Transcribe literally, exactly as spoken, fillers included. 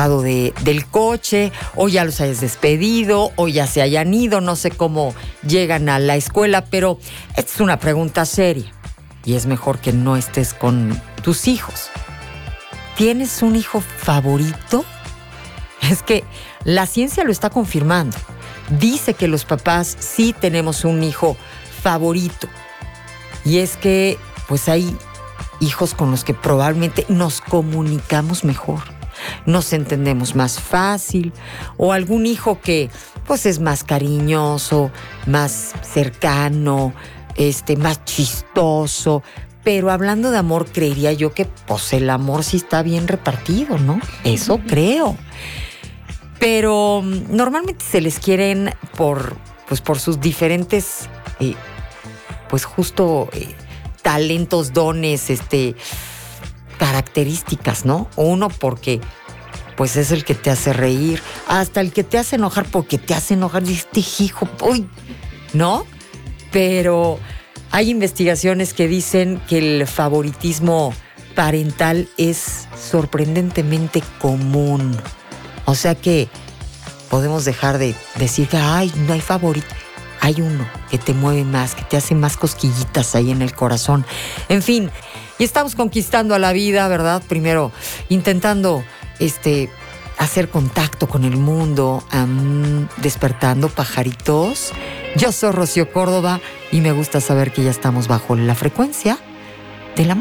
De, del coche, o ya los hayas despedido, o ya se hayan ido, no sé cómo llegan a la escuela, pero esta es una pregunta seria y es mejor que no estés con tus hijos. ¿Tienes un hijo favorito? Es que la ciencia lo está confirmando. Dice que los papás sí tenemos un hijo favorito, y es que pues hay hijos con los que probablemente nos comunicamos mejor, nos entendemos más fácil, o algún hijo que pues es más cariñoso, más cercano, este, más chistoso. Pero hablando de amor, creería yo que pues el amor sí está bien repartido, ¿no? Eso creo. Pero normalmente se les quieren por, pues, por sus diferentes, eh, pues justo eh, talentos, dones, este... características, ¿no? Uno porque pues es el que te hace reír, hasta el que te hace enojar porque te hace enojar, y este hijo, uy, ¿no? Pero hay investigaciones que dicen que el favoritismo parental es sorprendentemente común. O sea que podemos dejar de decir que ay, no hay favorito. Hay uno que te mueve más, que te hace más cosquillitas ahí en el corazón. En fin, y estamos conquistando a la vida, ¿verdad? Primero, intentando este, hacer contacto con el mundo, um, despertando pajaritos. Yo soy Rocío Córdoba y me gusta saber que ya estamos bajo la frecuencia del amor.